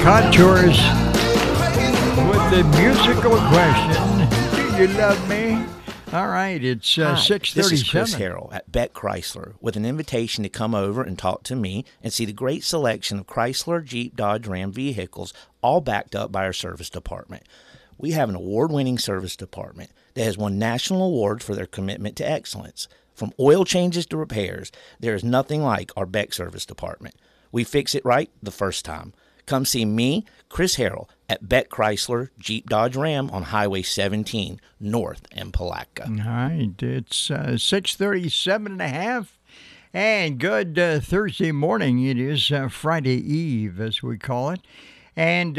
Contours with the musical question, do you love me? All right, it's 6:37. This is Chris Harrell at Beck Chrysler with an invitation to come over and talk to me and see the great selection of Chrysler, Jeep, Dodge, Ram vehicles, all backed up by our service department. We have an award-winning service department that has won national awards for their commitment to excellence. From oil changes to repairs, there is nothing like our Beck service department. We fix it right the first time. Come see me, Chris Harrell, at Beck Chrysler, Jeep, Dodge, Ram on Highway 17, north in Palatka. All right, it's 6:37 and a half, and good Thursday morning. It is Friday Eve, as we call it, and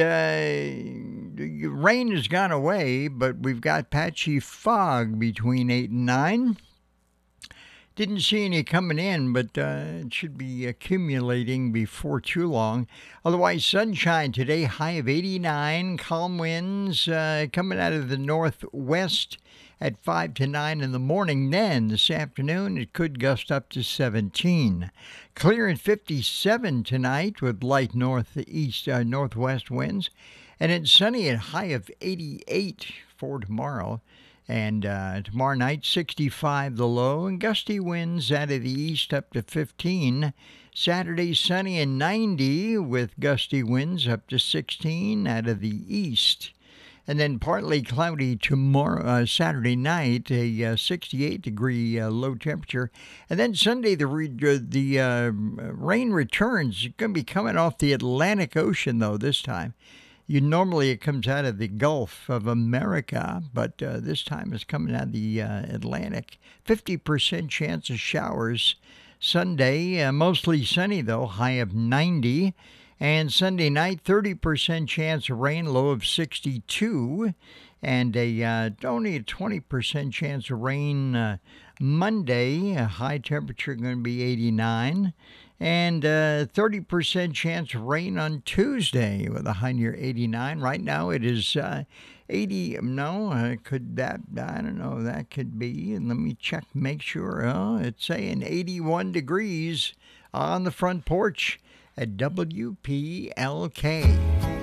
rain has gone away, but we've got patchy fog between 8 and 9. Didn't see any coming in, but it should be accumulating before too long. Otherwise, sunshine today, high of 89, calm winds coming out of the northwest at 5 to 9 in the morning. Then this afternoon, it could gust up to 17. Clear at 57 tonight with light northwest winds. And it's sunny at high of 88 for tomorrow. And tomorrow night, 65 the low, and gusty winds out of the east up to 15. Saturday, sunny and 90 with gusty winds up to 16 out of the east. And then partly cloudy tomorrow, Saturday night, a 68-degree low temperature. And then Sunday, the rain returns. It's going to be coming off the Atlantic Ocean, though, this time. Normally it comes out of the Gulf of America, but this time it's coming out of the Atlantic. 50% chance of showers Sunday, mostly sunny though, high of 90. And Sunday night, 30% chance of rain, low of 62. And only a 20% chance of rain Monday, a high temperature going to be 89. And 30% chance of rain on Tuesday with a high near 89. Right now it is 80. No, could that? I don't know. That could be. And let me check, make sure. Oh, it's saying 81 degrees on the front porch at WPLK.